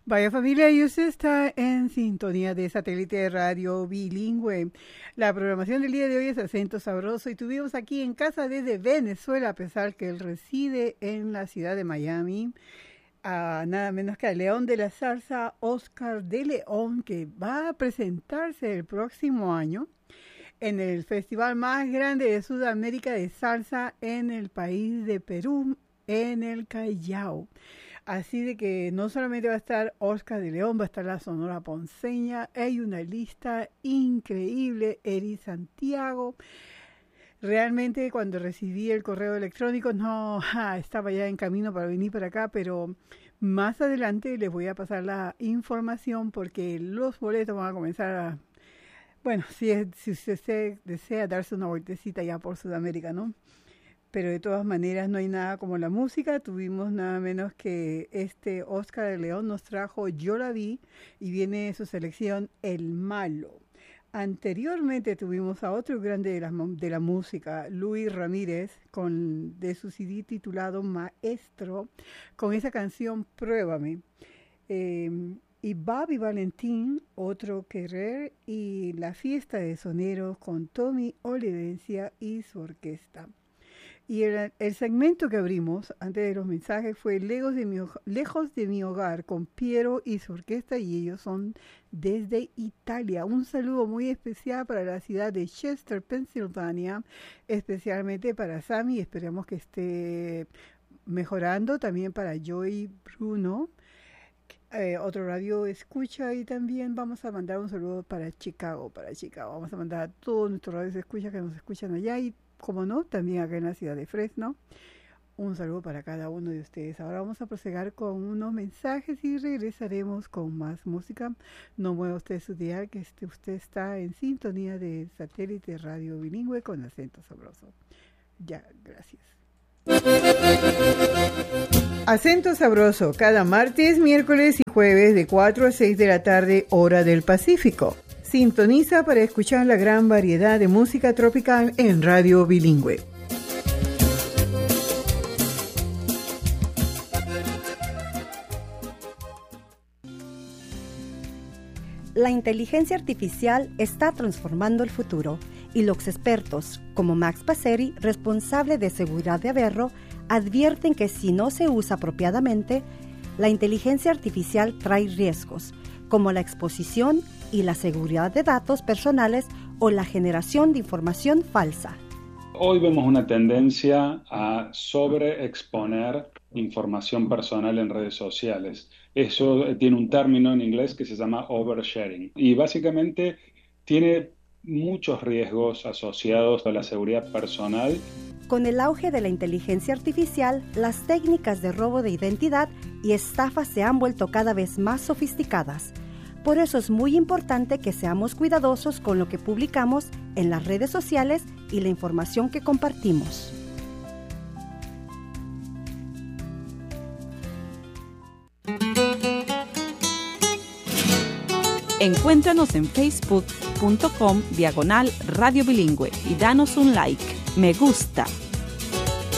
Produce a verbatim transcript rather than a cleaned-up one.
Vaya familia, y usted está en sintonía de Satélite de Radio Bilingüe. La programación del día de hoy es Acento Sabroso y tuvimos aquí en casa desde Venezuela, a pesar que él reside en la ciudad de Miami, a nada menos que a León de la Salsa, Oscar de León, que va a presentarse el próximo año en el festival más grande de Sudamérica de salsa en el país de Perú, en el Callao. Así de que no solamente va a estar Oscar de León, va a estar la Sonora Ponceña, hay una lista increíble, Eri Santiago. Realmente cuando recibí el correo electrónico, no, ja, estaba ya en camino para venir para acá, pero más adelante les voy a pasar la información porque los boletos van a comenzar a... Bueno, si, es, si usted desea darse una vueltecita ya por Sudamérica, ¿no? Pero de todas maneras no hay nada como la música. Tuvimos nada menos que este Oscar de León nos trajo Yo la vi y viene su selección El Malo. Anteriormente tuvimos a otro grande de la, de la música, Luis Ramírez, con, de su C D titulado Maestro, con esa canción Pruébame. Eh, y Bobby Valentín, Otro Querer, y La Fiesta de Soneros con Tommy Olivencia y su orquesta. Y el, el segmento que abrimos antes de los mensajes fue Lejos de, mi, Lejos de mi hogar con Piero y su orquesta, y ellos son desde Italia. Un saludo muy especial para la ciudad de Chester, Pensilvania, especialmente para Sammy. Esperamos que esté mejorando. También para Joy Bruno, eh, otro radio escucha, y también vamos a mandar un saludo para Chicago, para Chicago. Vamos a mandar a todos nuestros radios escucha que nos escuchan allá y, como no, también acá en la ciudad de Fresno. Un saludo para cada uno de ustedes. Ahora vamos a proseguir con unos mensajes y regresaremos con más música. No mueva usted su dial, que este, usted está en sintonía de Satélite Radio Bilingüe con Acento Sabroso. Ya, gracias. Acento Sabroso, cada martes, miércoles y jueves de cuatro a seis de la tarde, hora del Pacífico. Sintoniza para escuchar la gran variedad de música tropical en Radio Bilingüe. La inteligencia artificial está transformando el futuro y los expertos, como Max Passeri, responsable de seguridad de Averro, advierten que si no se usa apropiadamente, la inteligencia artificial trae riesgos, como la exposición y la seguridad de datos personales o la generación de información falsa. Hoy vemos una tendencia a sobreexponer información personal en redes sociales. Eso tiene un término en inglés que se llama oversharing y básicamente tiene muchos riesgos asociados a la seguridad personal. Con el auge de la inteligencia artificial, las técnicas de robo de identidad y estafa se han vuelto cada vez más sofisticadas. Por eso es muy importante que seamos cuidadosos con lo que publicamos en las redes sociales y la información que compartimos. Encuéntranos en facebook punto com diagonal Radio Bilingüe y danos un like, me gusta.